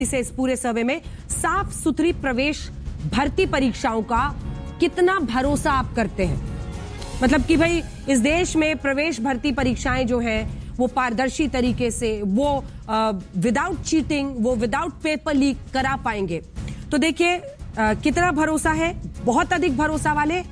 से इस पूरे सर्वे में साफ सुथरी प्रवेश भर्ती परीक्षाओं का कितना भरोसा आप करते हैं? मतलब कि भाई इस देश में प्रवेश भर्ती परीक्षाएं जो हैं वो पारदर्शी तरीके से, वो विदाउट चीटिंग, वो विदाउट पेपर लीक करा पाएंगे। तो देखिए कितना भरोसा है। बहुत अधिक भरोसा वाले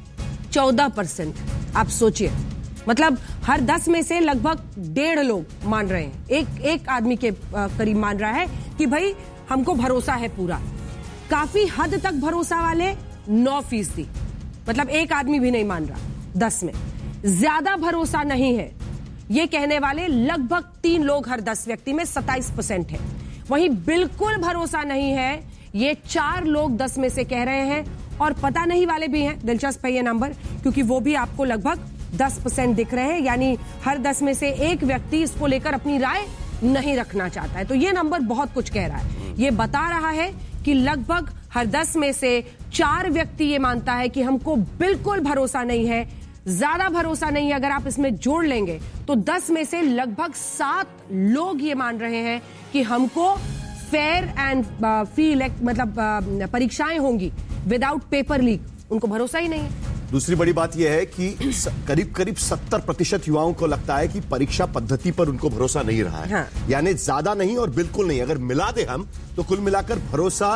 14%। आप सोचिए, मतलब हर 10 में से लगभग 1.5 लोग मान रहे हैं, एक आदमी के करीब मान रहा है कि भाई हमको भरोसा है पूरा। काफी हद तक भरोसा वाले 9%, मतलब एक आदमी भी नहीं मान रहा 10 में। ज्यादा भरोसा नहीं है ये कहने वाले लगभग 3 लोग हर 10 व्यक्ति में, 27% है। वहीं बिल्कुल भरोसा नहीं है ये 4 लोग 10 में से कह रहे हैं, और पता नहीं वाले भी हैं। दिलचस्प है ये नंबर, क्योंकि वो भी आपको लगभग 10% दिख रहे हैं, यानी हर 10 में से एक व्यक्ति इसको लेकर अपनी राय नहीं रखना चाहता है। तो ये नंबर बहुत कुछ कह रहा है। ये बता रहा है कि लगभग हर 10 में से 4 व्यक्ति ये मानता है कि हमको बिल्कुल भरोसा नहीं है, ज्यादा भरोसा नहीं है। अगर आप इसमें जोड़ लेंगे तो 10 में से लगभग 7 लोग ये मान रहे हैं कि हमको फेयर एंड फ्री मतलब परीक्षाएं होंगी विदाउट पेपर लीक, उनको भरोसा ही नहीं है। दूसरी बड़ी बात यह है कि करीब 70% युवाओं को लगता है कि परीक्षा पद्धति पर उनको भरोसा नहीं रहा है। हाँ। यानी ज्यादा नहीं और बिल्कुल नहीं। अगर मिला दे हम तो कुल मिलाकर भरोसा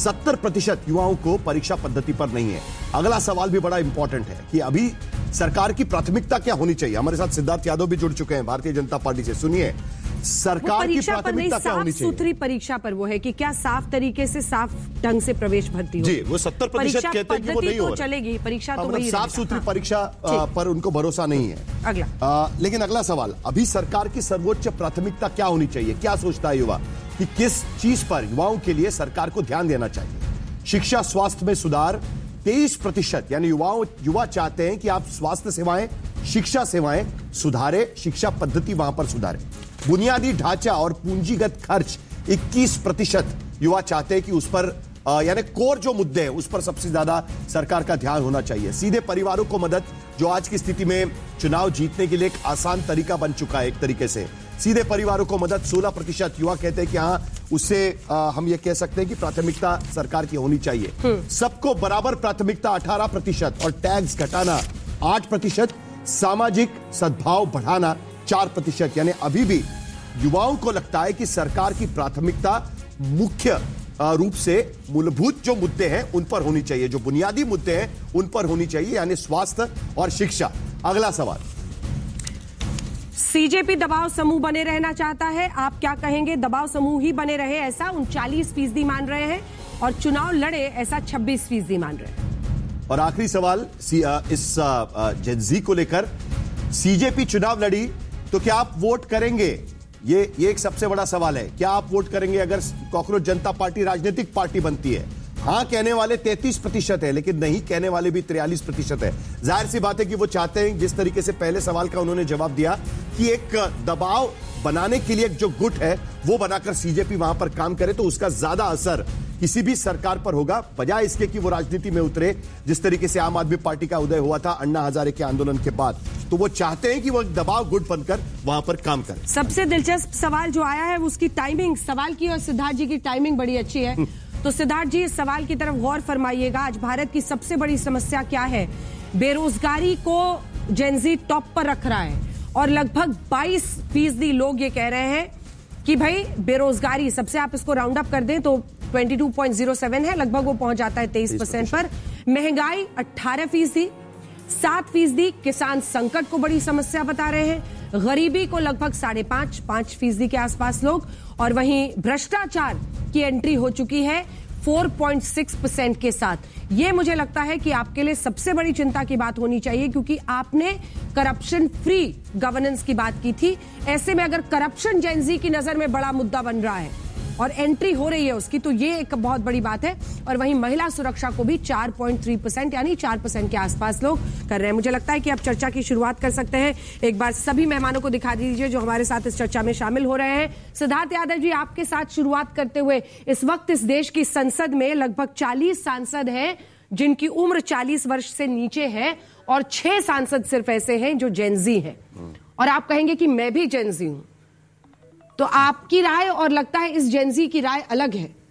70% युवाओं को परीक्षा पद्धति पर नहीं है। अगला सवाल भी बड़ा इंपॉर्टेंट है कि अभी सरकार की प्राथमिकता क्या होनी चाहिए। हमारे साथ सिद्धार्थ यादव भी जुड़ चुके हैं भारतीय जनता पार्टी से। सुनिए, सरकार की प्राथमिकता क्या होनी चाहिए? सूत्री परीक्षा पर वो है कि क्या साफ तरीके से, साफ ढंग से प्रवेश भर्ती हो। जी, वो 70% कहते हैं कि वो नहीं हो रहा। चलेगी परीक्षा तो वही, साफ सुथरी परीक्षा पर उनको भरोसा नहीं है। अगला लेकिन अगला सवाल, अभी सरकार की सर्वोच्च प्राथमिकता क्या होनी चाहिए? क्या सोचता है युवा कि किस चीज पर युवाओं के लिए सरकार को ध्यान देना चाहिए? शिक्षा स्वास्थ्य में सुधार 23%, यानी युवा चाहते हैं कि आप स्वास्थ्य सेवाएं, शिक्षा सेवाएं सुधारे, शिक्षा पद्धति वहां पर सुधारे। बुनियादी ढांचा और पूंजीगत खर्च 21% युवा चाहते हैं कि उस पर यानी कोर जो मुद्दे हैं उस पर सबसे ज्यादा सरकार का ध्यान होना चाहिए। सीधे परिवारों को मदद, जो आज की स्थिति में चुनाव जीतने के लिए एक आसान तरीका बन चुका है। एक तरीके से सीधे परिवारों को मदद 16% युवा कहते हैं कि हाँ, उससे हम ये कह सकते हैं कि प्राथमिकता सरकार की होनी चाहिए। सबको बराबर प्राथमिकता 18% और टैक्स घटाना 8%, सामाजिक सद्भाव बढ़ाना 4%। यानी अभी भी युवाओं को लगता है कि सरकार की प्राथमिकता मुख्य रूप से मूलभूत जो मुद्दे हैं उन पर होनी चाहिए, जो बुनियादी मुद्दे हैं उन पर होनी चाहिए, यानी स्वास्थ्य और शिक्षा। अगला सवाल, सीजेपी दबाव समूह बने रहना चाहता है। आप क्या कहेंगे? दबाव समूह ही बने रहे ऐसा 39% मान रहे हैं, और चुनाव लड़े ऐसा 26% मान रहे हैं। और आखिरी सवाल इस जेनजी को लेकर, सीजेपी चुनाव लड़ी तो क्या आप वोट करेंगे? ये एक सबसे बड़ा सवाल है। क्या आप वोट करेंगे अगर कॉकरोच जनता पार्टी राजनीतिक पार्टी बनती है? हाँ कहने वाले 33% है, लेकिन नहीं कहने वाले भी 43% है। जाहिर सी बात है कि वो चाहते हैं, जिस तरीके से पहले सवाल का उन्होंने जवाब दिया, कि एक दबाव बनाने के लिए एक जो गुट है वो बनाकर सीजेपी वहां पर काम करे तो उसका ज्यादा असर किसी भी सरकार पर होगा, बजाय इसके कि वो राजनीति में उतरे। जिस तरीके से आम आदमी पार्टी का उदय हुआ था अन्ना हजारे के आंदोलन के बाद, तो वो चाहते हैं कि वो दबाव गुट बनकर वहां पर काम करे। सबसे दिलचस्प सवाल जो आया है उसकी टाइमिंग, सवाल की और सिद्धार्थ जी की टाइमिंग बड़ी अच्छी है। तो सिद्धार्थ जी, इस सवाल की तरफ गौर फरमाइएगा। आज भारत की सबसे बड़ी समस्या क्या है? बेरोजगारी को जेनजी टॉप पर रख रहा है, और लगभग 22% लोग ये कह रहे हैं कि भाई बेरोजगारी, सबसे आप इसको राउंड अप कर दें तो 22.07 है, लगभग वो पहुंच जाता है 23% पर। महंगाई 18%, 7% किसान संकट को बड़ी समस्या बता रहे हैं, गरीबी को लगभग 5.5% के आसपास लोग, और वहीं भ्रष्टाचार की एंट्री हो चुकी है 4.6% के साथ। ये मुझे लगता है कि आपके लिए सबसे बड़ी चिंता की बात होनी चाहिए, क्योंकि आपने करप्शन फ्री गवर्नेंस की बात की थी। ऐसे में अगर करप्शन जेनजी की नजर में बड़ा मुद्दा बन रहा है और एंट्री हो रही है उसकी, तो ये एक बहुत बड़ी बात है। और वहीं महिला सुरक्षा को भी 4.3% यानी 4% के आसपास लोग कर रहे हैं। मुझे लगता है कि आप चर्चा की शुरुआत कर सकते हैं। एक बार सभी मेहमानों को दिखा दीजिए जो हमारे साथ इस चर्चा में शामिल हो रहे हैं। सिद्धार्थ यादव जी, आपके साथ शुरुआत करते हुए, इस वक्त इस देश की संसद में लगभग 40 सांसद हैं जिनकी उम्र 40 वर्ष से नीचे है, और 6 सांसद सिर्फ ऐसे हैं जो जेनजी हैं। और आप कहेंगे कि मैं भी जेनजी हूं, तो आपकी राय और लगता है इस जेंजी की राय अलग है।